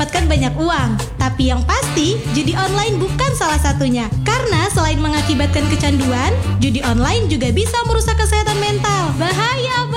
mendapatkan banyak uang. Tapi yang pasti, judi online bukan salah satunya. Karena selain mengakibatkan kecanduan, judi online juga bisa merusak kesehatan mental. Bahaya,